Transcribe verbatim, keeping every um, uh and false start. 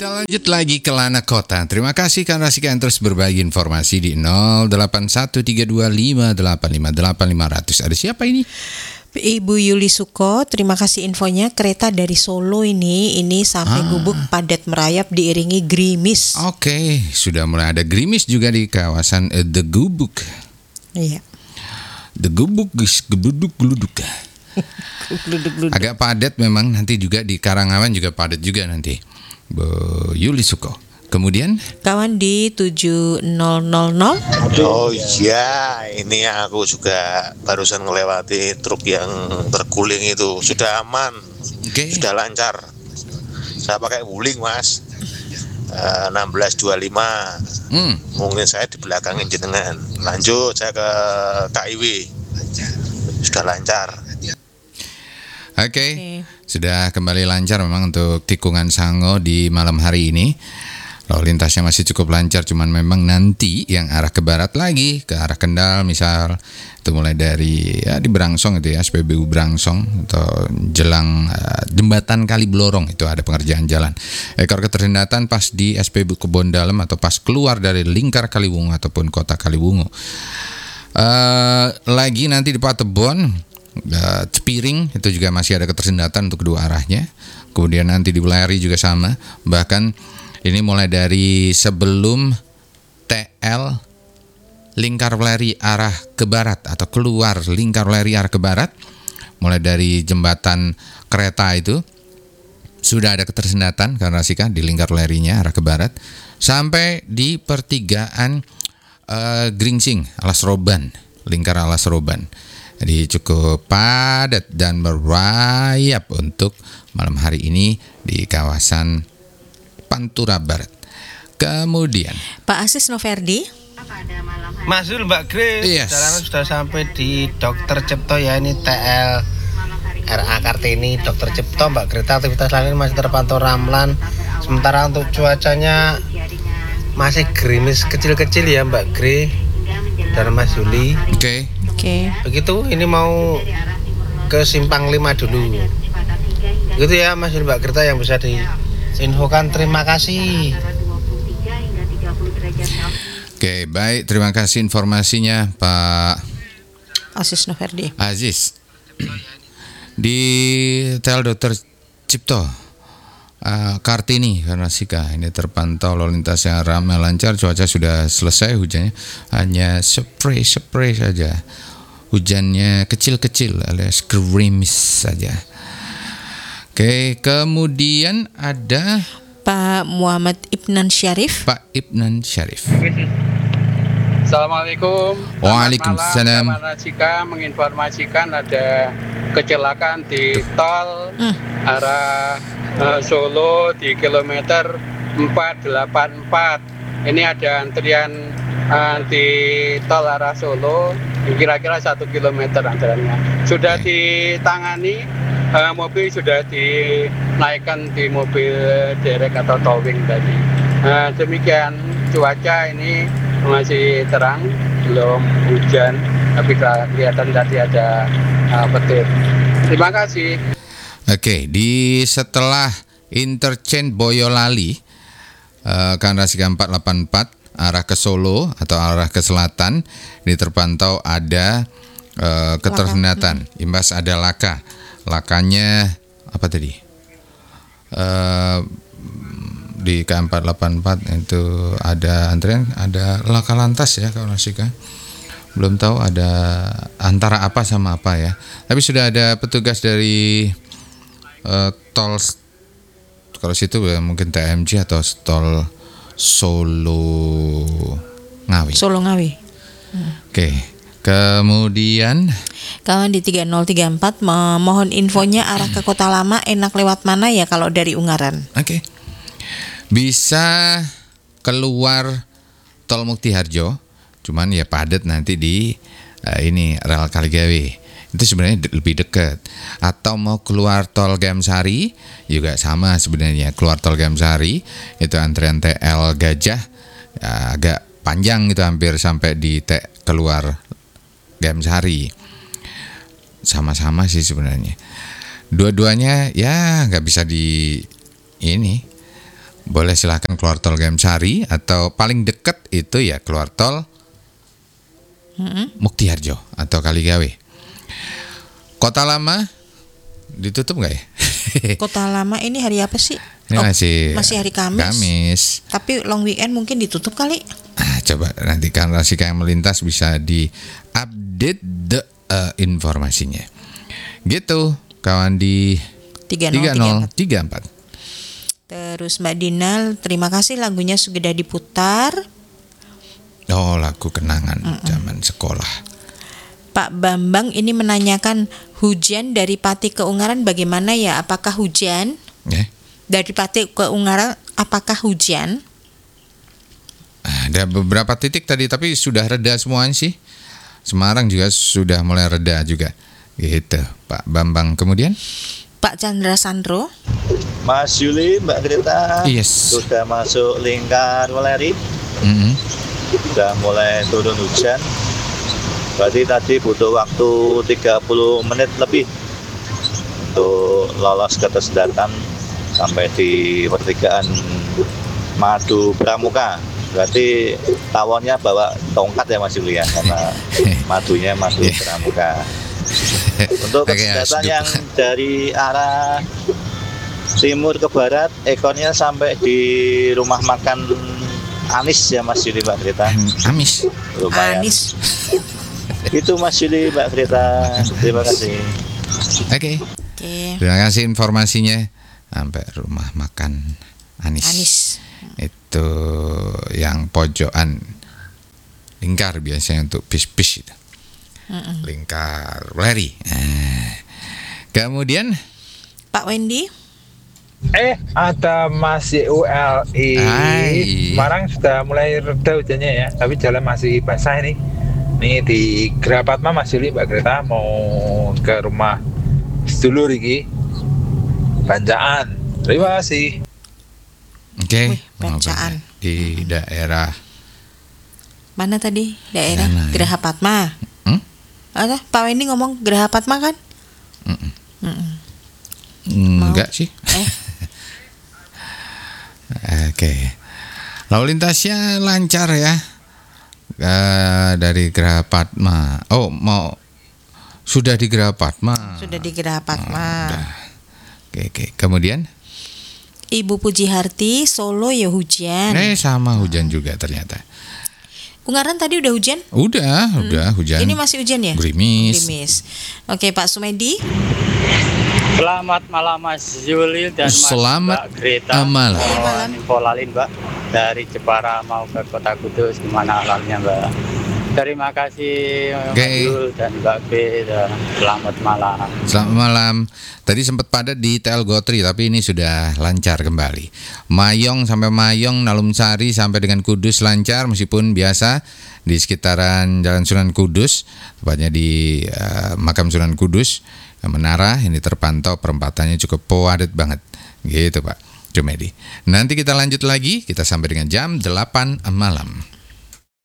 Kita lanjut lagi ke Lana Kota. Terima kasih karena Rasika yang terus berbagi informasi di nol delapan satu tiga dua lima delapan lima delapan lima nol nol. Ada siapa ini? Ibu Yuli Suko, terima kasih infonya. Kereta dari Solo ini ini sampai Ah. Gubuk padat merayap diiringi gerimis. Oke, sudah mulai ada gerimis juga di kawasan eh, The Gubuk. Iya. The Gubuk guys, gebuduk geluduk. Gluduk-gluduk. Agak padat memang, nanti juga di Karangawan juga padat juga nanti. Bu Yuli Suko. Kemudian Kawan di tujuh nol nol nol. Oh iya, ini aku juga barusan ngelewati truk yang terguling itu. Sudah aman, oke. sudah lancar. Saya pakai wuling mas, Eh, enam belas dua puluh lima. Hmm. Mungkin saya di belakangin jenengan. Lanjut saya ke K I W. Sudah lancar. Oke, okay. Sudah kembali lancar memang untuk tikungan Sango di malam hari ini. Lalu lintasnya masih cukup lancar, cuman memang nanti yang arah ke barat lagi, ke arah Kendal misal, itu mulai dari ya di Brangsong itu ya, S P B U Brangsong atau jelang uh, jembatan Kali Blorong itu ada pengerjaan jalan. Ekor keterhendatan pas di S P B U Kebon Dalem atau pas keluar dari lingkar Kaliwungu ataupun kota Kaliwungu. Uh, lagi nanti di Patebon, Uh, Cepiring itu juga masih ada ketersendatan untuk kedua arahnya. Kemudian nanti di Weleri juga sama. Bahkan ini mulai dari sebelum T L lingkar Weleri arah ke barat atau keluar lingkar Weleri arah ke barat, mulai dari jembatan kereta itu sudah ada ketersendatan karena Rasika di lingkar Welerinya arah ke barat sampai di pertigaan uh, Gringsing Alas Roban, lingkar Alas Roban. Jadi cukup padat dan merayap untuk malam hari ini di kawasan Pantura Barat. Kemudian Pak Asis Noverdi. Mas Zul, Mbak Grace, Yes. sekarang sudah sampai di Dokter Cipto ya, ini T L R A Kartini Dokter Cipto. Mbak Greta, aktivitas lain masih terpantau ramlan. Sementara untuk cuacanya masih gerimis kecil-kecil ya Mbak Grace dan Mas Juli. oke. Okay. Oke. Begitu, ini mau ke Simpang lima dulu. Begitu ya Mas Juli, Mbak Greta yang bisa diinfokan. Terima kasih. Oke, baik. Terima kasih informasinya Pak Asis Noverdi. Aziz. Di T L Dokter Cipto uh, Kartini karena Sika ini terpantau lalu lintas yang ramai lancar, cuaca sudah selesai hujannya, hanya spray spray saja, hujannya kecil-kecil alias gerimis saja. Oke, kemudian ada Pak Muhammad Ibnan Syarif. Pak Ibnan Syarif. Assalamualaikum. Waalaikumsalam. Selamat malam. Rasika menginformasikan ada kecelakaan di tol Hmm. arah uh, Solo di kilometer empat delapan empat. Ini ada antrian uh, di tol arah Solo kira-kira satu kilometer antriannya. Sudah ditangani, uh, mobil sudah dinaikkan di mobil derek atau towing tadi. Uh, demikian cuaca ini masih terang, belum hujan, tapi kelihatan tadi ada uh, petir. Terima kasih. Oke, di setelah interchange Boyolali uh, kan Rasika empat delapan empat arah ke Solo atau arah ke selatan ini terpantau ada uh, ketersendatan, imbas ada laka. Lakanya apa tadi? Uh, di K empat delapan empat itu ada antrian, ada laka lantas ya kalau Rasika. Belum tahu ada antara apa sama apa ya. Tapi sudah ada petugas dari uh, tol kalau situ ya, mungkin T M J atau tol Solo Ngawi. Solo Ngawi. Oke. Kemudian Kawan di tiga nol tiga empat mohon infonya arah ke Kota Lama enak lewat mana ya kalau dari Ungaran. Oke. Bisa keluar tol Muktiharjo, cuman ya padat nanti di uh, ini rel Kaligawe. Itu sebenarnya de- lebih dekat. Atau mau keluar tol Gamsari juga sama sebenarnya. Keluar tol Gamsari itu antrian T L Gajah ya, agak panjang itu hampir sampai di T keluar Gamsari. Sama-sama sih sebenarnya. Dua-duanya ya nggak bisa di ini boleh silahkan keluar tol Gayam Sari, atau paling dekat itu ya keluar tol Mm-mm. Muktiharjo atau Kaligawe. Kota Lama ditutup nggak ya? Kota Lama ini hari apa sih? Ini Oh, masih masih hari Kamis. Kamis. Tapi long weekend mungkin ditutup kali. Ah, coba nanti Narasi K M Melintas bisa di-update the, uh, informasinya. Gitu, kawan di tiga tiga nol nol tiga tiga empat. Terus Mbak Dinal, terima kasih lagunya sudah diputar. Oh, lagu kenangan Mm-mm. zaman sekolah. Pak Bambang ini menanyakan hujan dari Pati ke Ungaran bagaimana ya? Apakah hujan? Yeah. Dari Pati ke Ungaran apakah hujan? Ada beberapa titik tadi tapi sudah reda semuanya sih. Semarang juga sudah mulai reda juga. Gitu, Pak Bambang. Kemudian Pak Chandra Sandro. Mas Yuli, Mbak Greta, yes. sudah masuk lingkar Weleri, Mm-hmm. sudah mulai turun hujan. Berarti tadi butuh waktu tiga puluh menit lebih untuk lolos ke tes datang sampai di pertigaan Madu Pramuka. Berarti tawonnya bawa tongkat ya Mas Yuli ya, karena madunya Madu Pramuka. Untuk kesehatan yang dari arah timur ke barat, ekornya sampai di rumah makan Anis ya Mas Yuli, Mbak Greta. Amis. Lumayan. Anis. Itu Mas Yuli, Mbak Greta. Terima kasih. Oke. Okay. Oke. Terima kasih informasinya. Sampai rumah makan Anis. Anis. Itu yang pojokan lingkar biasanya untuk bis-bis itu. Mm-mm. Lingkar Weleri. Nah. Kemudian Pak Wendy. Eh, ada Mas Y U L I. Hai. Semarang sudah mulai reda hujannya ya, tapi jalan masih basah ini. Nih di Gerapatma Mas Yuli, Mbak Greta mau ke rumah sedulur iki. Banjaan. Terima kasih. Oke, Wih, Bancaan. di daerah Mana tadi? Daerah Mana ya? Geraha Patma. Hmm? Ada Pak Wendy ngomong Geraha Patma kan? Mm-mm. Mm-mm. Enggak sih. Eh, Oke. Lalu lintasnya lancar ya. Eh, dari Geraha Patma. Oh, mau sudah di Geraha Patma. sudah di Geraha Patma. Udah. Oke, oke. Kemudian Ibu Puji Harti, Solo ya hujan. eh sama hujan juga ternyata. Ungaran tadi udah hujan? Udah, udah hujan. Ini masih hujan ya? Gerimis. Gerimis. Oke, Pak Sumedi. Selamat malam Mas Yuli dan Mas Selamat Mbak Greta. malam. Mohon info lalin Mbak dari Jepara mau ke Kota Kudus, gimana alalnya Mbak? Terima kasih Mas Oke. Yul dan Mbak B. Dan selamat malam. Selamat malam. Tadi sempat padat di T L Gotri, tapi ini sudah lancar kembali. Mayong sampai Mayong, Nalum Sari sampai dengan Kudus lancar, meskipun biasa di sekitaran Jalan Sunan Kudus, tepatnya di uh, Makam Sunan Kudus, Menara, ini terpantau perempatannya cukup padat banget. Gitu Pak Jumedi. Nanti kita lanjut lagi, kita sampai dengan jam delapan malam.